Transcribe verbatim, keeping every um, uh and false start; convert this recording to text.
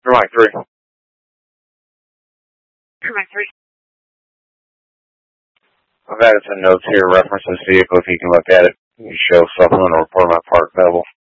Mike three. Mike three. I've added some notes here, reference this vehicle if you can look at it. You show supplemental report my park level.